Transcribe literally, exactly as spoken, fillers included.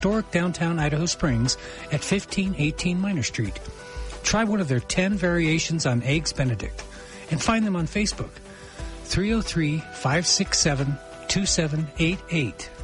historic downtown Idaho Springs at fifteen eighteen Minor Street. Try one of their ten variations on Eggs Benedict and find them on Facebook. three oh three, five six seven, two seven eight eight.